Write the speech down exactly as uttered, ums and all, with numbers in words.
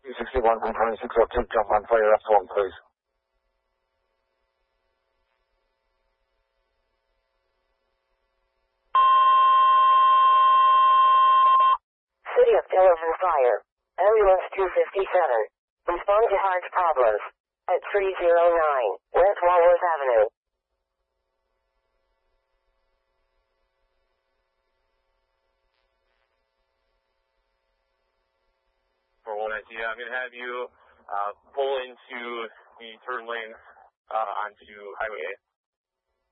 two sixty-one from twenty-six oh two, jump on fire after one, please. City of Delavan Fire. Ambulance two fifty-seven. Respond to heart problems. At three oh nine West Walworth Avenue. For one idea, I'm going to have you uh, pull into the turn lane uh, onto Highway A.